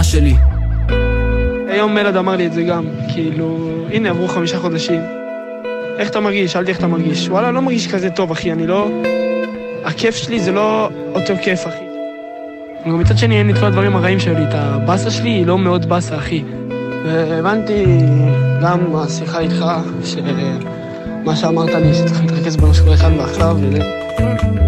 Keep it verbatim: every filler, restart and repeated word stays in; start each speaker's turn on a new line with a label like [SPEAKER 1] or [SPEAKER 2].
[SPEAKER 1] שלי.
[SPEAKER 2] היום מלד אמר לי את זה גם, כאילו, הנה עברו חמישה חודשים. איך אתה מרגיש? שאלתי איך אתה מרגיש. וואלה, לא מרגיש כזה טוב, אחי, אני לא... הכיף שלי זה לא אותו כיף, אחי. גם מצד שני אין לי את כל הדברים הרעים שלי, את הבאסה שלי היא לא מאוד באסה, אחי. והבנתי גם השיחה איתך, שמה שאמרת לי שצריך להתרכז במה שקורה כאן ועכשיו, וזה...